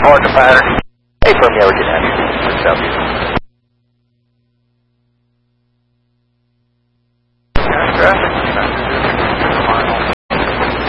report the pattern. Hey, from the Everton Avenue. Traffic.